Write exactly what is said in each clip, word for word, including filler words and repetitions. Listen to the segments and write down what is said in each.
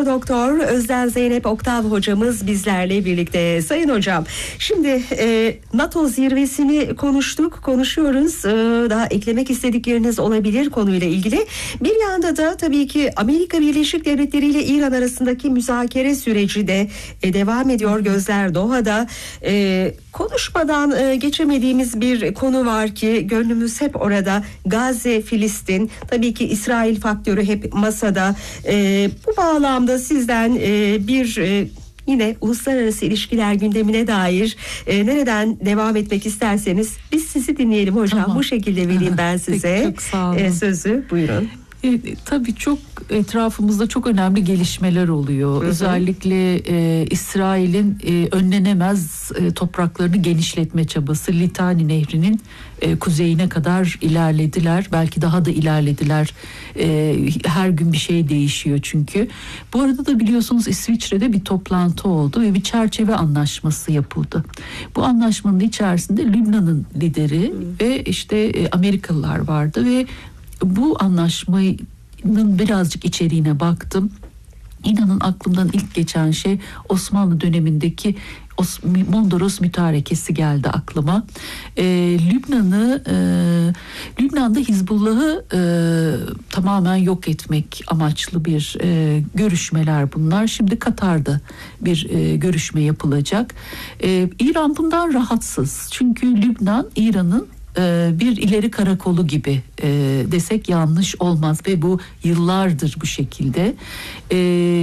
Profesör Doktor Özden Zeynep Oktav hocamız bizlerle birlikte. Sayın hocam, şimdi e, NATO zirvesini konuştuk, konuşuyoruz. E, daha eklemek istedikleriniz olabilir konuyla ilgili. Bir yanda da tabii ki Amerika Birleşik Devletleri ile İran arasındaki müzakere süreci de e, devam ediyor. Gözler Doha'da. E, konuşmadan e, geçemediğimiz bir konu var ki gönlümüz hep orada. Gazze, Filistin, tabii ki İsrail faktörü hep masada. E, bu bağlamda sizden e, bir e, yine uluslararası ilişkiler gündemine dair e, nereden devam etmek isterseniz biz sizi dinleyelim hocam. Tamam. Bu şekilde vereyim ben size çok sağ olun. E, sözü. Buyurun. E, tabii çok etrafımızda çok önemli gelişmeler oluyor. Hı hı. Özellikle e, İsrail'in e, önlenemez e, topraklarını genişletme çabası, Litani Nehri'nin e, kuzeyine kadar ilerlediler. Belki daha da ilerlediler. E, her gün bir şey değişiyor çünkü. Bu arada da biliyorsunuz İsviçre'de bir toplantı oldu ve bir çerçeve anlaşması yapıldı. Bu anlaşmanın içerisinde Lübnan'ın lideri hı. ve işte e, Amerikalılar vardı ve bu anlaşmanın birazcık içeriğine baktım. İnanın aklımdan ilk geçen şey Osmanlı dönemindeki Mondros mütarekesi geldi aklıma. Ee, Lübnan'ı e, Lübnan'da Hizbullah'ı e, tamamen yok etmek amaçlı bir e, görüşmeler bunlar. Şimdi Katar'da bir e, görüşme yapılacak. E, İran bundan rahatsız. Çünkü Lübnan İran'ın bir ileri karakolu gibi e, desek yanlış olmaz ve bu yıllardır bu şekilde. E,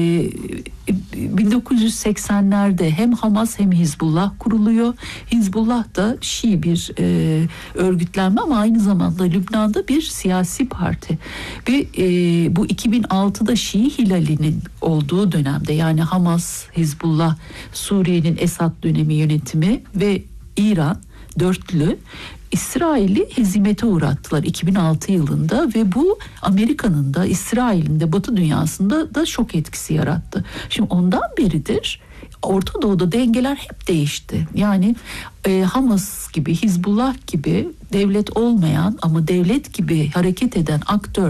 bin dokuz yüz seksenlerde hem Hamas hem Hizbullah kuruluyor. Hizbullah da Şii bir e, örgütlenme ama aynı zamanda Lübnan'da bir siyasi parti. Ve e, bu iki bin altıda Şii Hilali'nin olduğu dönemde, yani Hamas, Hizbullah, Suriye'nin Esad dönemi yönetimi ve İran dörtlü İsrail'i hezimete uğrattılar iki bin altı yılında ve bu Amerika'nın da İsrail'in de Batı dünyasında da şok etkisi yarattı. Şimdi ondan beridir Orta Doğu'da dengeler hep değişti. Yani e, Hamas gibi, Hizbullah gibi devlet olmayan ama devlet gibi hareket eden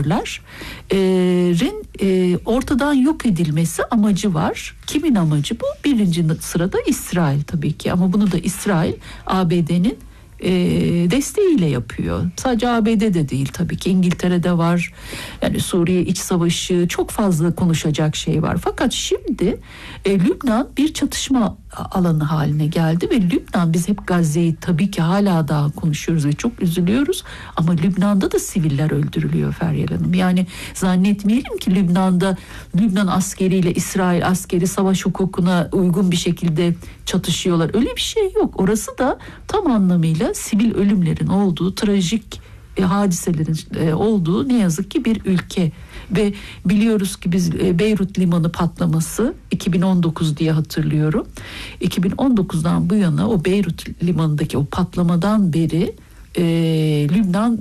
aktörlerin e, ortadan yok edilmesi amacı var. Kimin amacı bu? Birinci sırada İsrail tabii ki, ama bunu da İsrail A B D'nin E, desteğiyle yapıyor. Sadece A B D'de değil tabii ki, İngiltere'de var. Yani Suriye iç savaşı, çok fazla konuşacak şey var. Fakat şimdi e, Lübnan bir çatışma alanı haline geldi ve Lübnan, biz hep Gazze'yi tabii ki hala daha konuşuyoruz ve çok üzülüyoruz ama Lübnan'da da siviller öldürülüyor Feryal Hanım. Yani zannetmeyelim ki Lübnan'da Lübnan askeriyle İsrail askeri savaş hukukuna uygun bir şekilde çatışıyorlar. Öyle bir şey yok. Orası da tam anlamıyla sivil ölümlerin olduğu, trajik e, hadiselerin e, olduğu ne yazık ki bir ülke. Ve biliyoruz ki biz e, Beyrut limanı patlaması iki bin on dokuz diye hatırlıyorum. iki bin on dokuzdan bu yana o Beyrut limanındaki o patlamadan beri e, Lübnan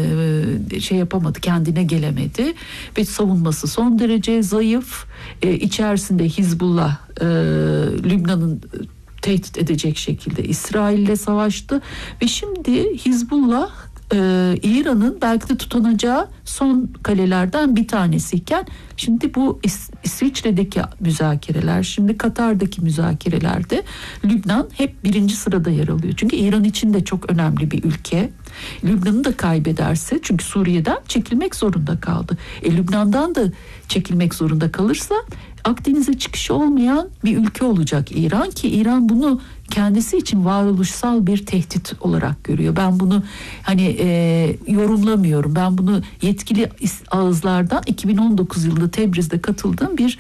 e, şey yapamadı, kendine gelemedi ve savunması son derece zayıf. E, içerisinde Hizbullah e, Lübnan'ın tehdit edecek şekilde İsrail'le savaştı ve şimdi Hizbullah Ee, İran'ın belki de tutanacağı son kalelerden bir tanesiyken şimdi bu İs- İsviçre'deki müzakereler, şimdi Katar'daki müzakerelerde Lübnan hep birinci sırada yer alıyor. Çünkü İran için de çok önemli bir ülke. Lübnan'ı da kaybederse, çünkü Suriye'den çekilmek zorunda kaldı. E, Lübnan'dan da çekilmek zorunda kalırsa Akdeniz'e çıkışı olmayan bir ülke olacak İran, ki İran bunu kendisi için varoluşsal bir tehdit olarak görüyor. Ben bunu hani e, yorumlamıyorum. Ben bunu yetkili ağızlardan iki bin on dokuz yılında Tebriz'de katıldığım bir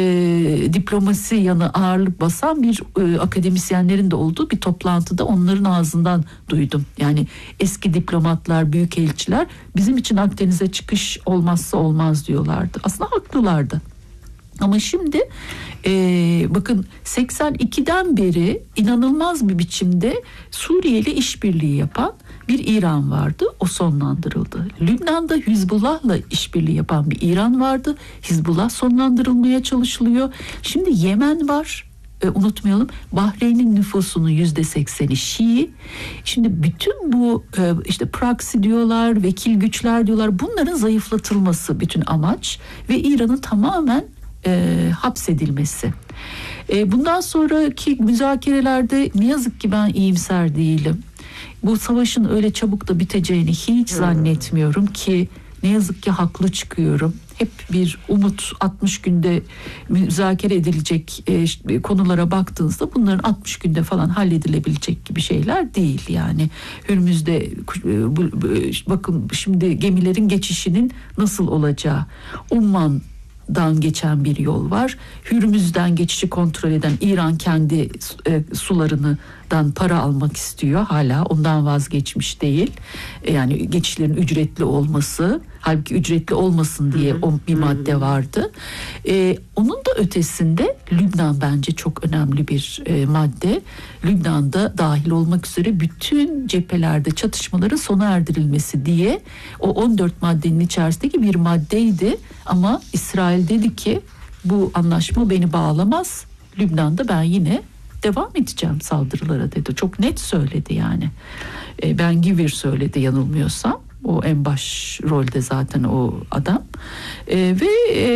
e, diplomasi yanı ağırlık basan bir e, akademisyenlerin de olduğu bir toplantıda onların ağzından duydum. Yani eski diplomatlar, büyükelçiler bizim için Akdeniz'e çıkış olmazsa olmaz diyorlardı. Aslında haklılardı. Ama şimdi e, bakın seksen ikiden beri inanılmaz bir biçimde Suriye ile işbirliği yapan bir İran vardı. O sonlandırıldı. Lübnan'da Hizbullah'la işbirliği yapan bir İran vardı. Hizbullah sonlandırılmaya çalışılıyor. Şimdi Yemen var. E, unutmayalım, Bahreyn'in nüfusunun yüzde sekseni Şii. Şimdi bütün bu e, işte proxy diyorlar, vekil güçler diyorlar, bunların zayıflatılması bütün amaç ve İran'ın tamamen e, hapsedilmesi. E, bundan sonraki müzakerelerde ne yazık ki ben iyimser değilim. Bu savaşın öyle çabuk da biteceğini hiç hmm. zannetmiyorum ki ne yazık ki haklı çıkıyorum. Hep bir umut, altmış günde müzakere edilecek e, konulara baktığınızda bunların altmış günde falan halledilebilecek gibi şeyler değil yani. Hürmüz'de e, bu, bu, bakın şimdi gemilerin geçişinin nasıl olacağı, Umman dan geçen bir yol var. Hürmüz'den geçişi kontrol eden İran kendi e, sularından para almak istiyor. Hala ondan vazgeçmiş değil. E, yani geçişlerin ücretli olması, halbuki ücretli olmasın diye o bir madde vardı. E, onun da ötesinde Lübnan bence çok önemli bir e, madde. Lübnan'da dahil olmak üzere bütün cephelerde çatışmaların sona erdirilmesi diye o on dört maddenin içerisindeki bir maddeydi. Ama İsrail dedi ki bu anlaşma beni bağlamaz. Lübnan'da ben yine devam edeceğim saldırılara dedi. Çok net söyledi yani. E, Ben Gvir söyledi yanılmıyorsam. O en baş rolde zaten o adam. E, ve e,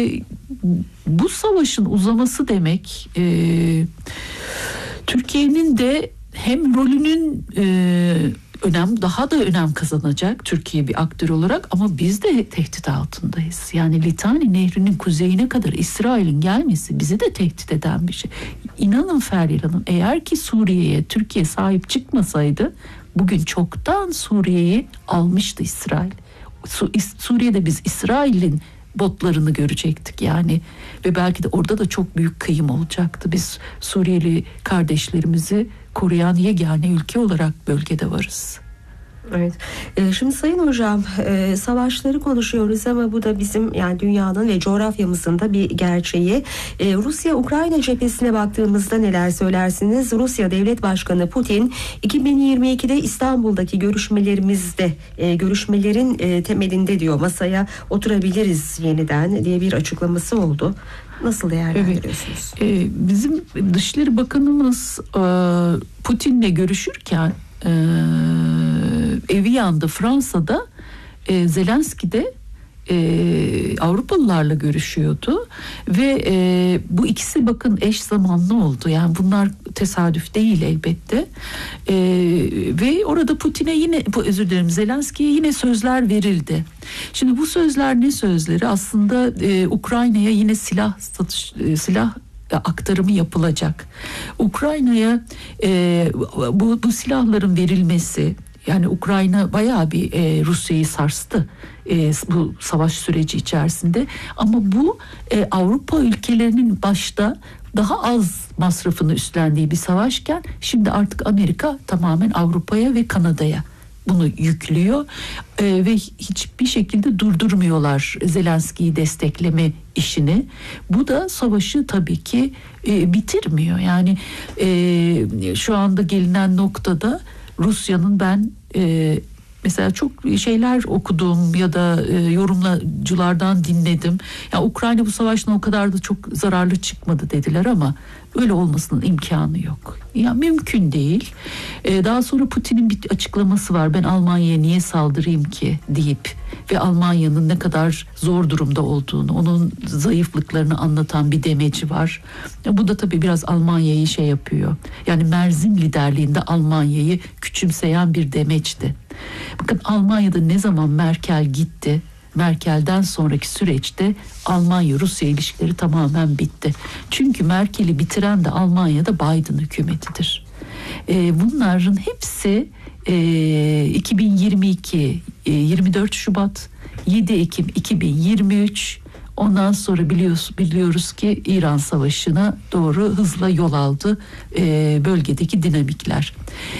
bu savaşın uzaması demek e, Türkiye'nin de hem rolünün e, önem daha da önem kazanacak Türkiye bir aktör olarak, ama biz de tehdit altındayız. Yani Litani Nehri'nin kuzeyine kadar İsrail'in gelmesi bizi de tehdit eden bir şey. İnanın Feryal Hanım, eğer ki Suriye'ye Türkiye sahip çıkmasaydı bugün çoktan Suriye'yi almıştı İsrail. Su- Suriye'de biz İsrail'in botlarını görecektik yani, ve belki de orada da çok büyük kıyım olacaktı. Biz Suriyeli kardeşlerimizi koruyan yegane ülke olarak bölgede varız. Evet. Ee, şimdi Sayın Hocam, e, savaşları konuşuyoruz ama bu da bizim yani dünyanın ve coğrafyamızın da bir gerçeği. E, Rusya-Ukrayna cephesine baktığımızda neler söylersiniz? Rusya Devlet Başkanı Putin iki bin yirmi ikide İstanbul'daki görüşmelerimizde e, görüşmelerin e, temelinde diyor masaya oturabiliriz yeniden diye bir açıklaması oldu. Nasıl değerlendiriyorsunuz? Evet. Ee, bizim Dışişleri Bakanımız e, Putin'le görüşürken e, Evian'da Fransa'da e, Zelenski de e, Avrupalılarla görüşüyordu ve e, bu ikisi bakın eş zamanlı oldu. Yani bunlar tesadüf değil elbette. E, ve orada Putin'e yine, bu özür dilerim Zelenski'ye yine sözler verildi. Şimdi bu sözler ne sözleri? Aslında e, Ukrayna'ya yine silah satış, e, silah aktarımı yapılacak. Ukrayna'ya e, bu, bu silahların verilmesi, yani Ukrayna bayağı bir e, Rusya'yı sarstı e, bu savaş süreci içerisinde, ama bu e, Avrupa ülkelerinin başta daha az masrafını üstlendiği bir savaşken şimdi artık Amerika tamamen Avrupa'ya ve Kanada'ya bunu yüklüyor e, ve hiçbir şekilde durdurmuyorlar Zelenski'yi destekleme işini. Bu da savaşı tabii ki e, bitirmiyor. Yani e, şu anda gelinen noktada Rusya'nın ben e, mesela çok şeyler okudum ya da e, yorumculardan dinledim. Ya Ukrayna bu savaştan o kadar da çok zararlı çıkmadı dediler, ama öyle olmasının imkanı yok. Ya mümkün değil. E, daha sonra Putin'in bir açıklaması var. Ben Almanya'ya niye saldırayım ki deyip ve Almanya'nın ne kadar zor durumda olduğunu, onun zayıflıklarını anlatan bir demeci var. Ya bu da tabii biraz Almanya'yı şey yapıyor. Yani Merzin liderliğinde Almanya'yı küçümseyen bir demeçti. Bakın Almanya'da ne zaman Merkel gitti, Merkel'den sonraki süreçte Almanya-Rusya ilişkileri tamamen bitti. Çünkü Merkel'i bitiren de Almanya'da Biden hükümetidir. Ee, bunların hepsi e, iki bin yirmi iki, e, yirmi dört Şubat, yedi Ekim iki bin yirmi üç, ondan sonra biliyoruz, biliyoruz ki İran Savaşı'na doğru hızla yol aldı e, bölgedeki dinamikler.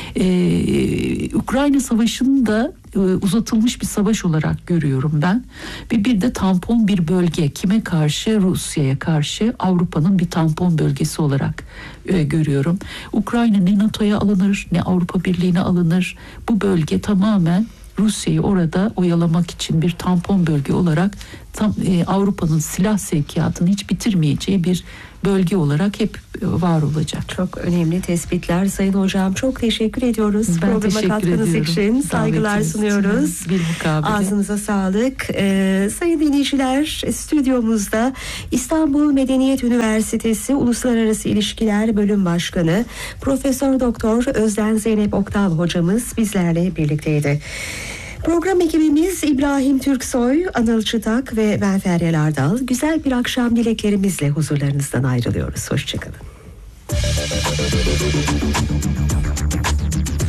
E, Ukrayna Savaşı'nı da e, uzatılmış bir savaş olarak görüyorum ben. Ve bir de tampon bir bölge, kime karşı? Rusya'ya karşı, Avrupa'nın bir tampon bölgesi olarak e, görüyorum. Ukrayna ne NATO'ya alınır ne Avrupa Birliği'ne alınır. Bu bölge tamamen Rusya'yı orada oyalamak için bir tampon bölge olarak tam e, Avrupa'nın silah sevkiyatını hiç bitirmeyeceği bir bölge olarak hep e, var olacak. Çok önemli tespitler Sayın Hocam. Çok teşekkür ediyoruz. Ben Programa teşekkür katkınız ediyorum. için saygılar Davetiniz sunuyoruz. için bir mukabele. Ağzınıza sağlık. Ee, sayın dinleyiciler, stüdyomuzda İstanbul Medeniyet Üniversitesi Uluslararası İlişkiler Bölüm Başkanı Profesör Doktor Özden Zeynep Oktav hocamız bizlerle birlikteydi. Program ekibimiz İbrahim Türksoy, Anıl Çıtak ve ben Feryal Ardal. Güzel bir akşam dileklerimizle huzurlarınızdan ayrılıyoruz. Hoşçakalın.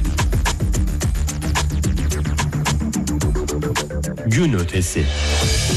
Gün ötesi.